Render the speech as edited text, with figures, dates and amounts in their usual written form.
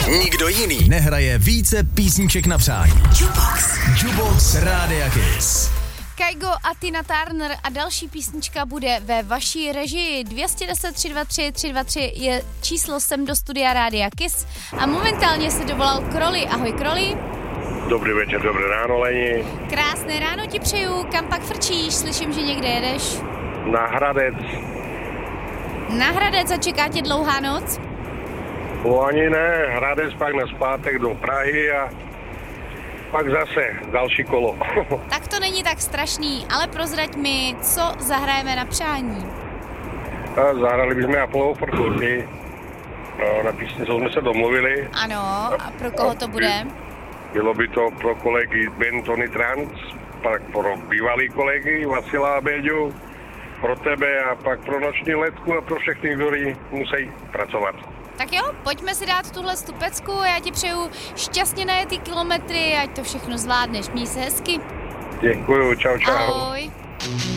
Nikdo jiný nehraje více písniček na přání. Jukebox Rádia Kiss. Kygo a Tina Turner a další písnička bude ve vaší režii. 210 323 323 je číslo sem do studia Rádia Kiss a momentálně se dovolal Kroli. Ahoj Kroli. Dobrý večer, dobré ráno, Leni. Krásné ráno ti přeju, kam pak frčíš? Slyším, že někde jedeš. Na Hradec. Na Hradec a čeká tě dlouhá noc? Ani ne, Hradec pak na zpátek do Prahy a pak zase další kolo. Tak to není tak strašný, ale prozrať mi, co zahrajeme na přání. A zahrali bychom Apollo for Courtney. Na písni, co jsme se domluvili. Ano, a pro koho to bude? Bylo by to pro kolegy Ben Tony Trans, pak pro bývalý kolegy Vasila a Béďu, pro tebe a pak pro noční letku a pro všechny, kteří musí pracovat. Tak jo, pojďme si dát tuhle stupecku a já ti přeju šťastně najetý kilometry, ať to všechno zvládneš. Měj se hezky. Děkuju, čau, čau. Ahoj.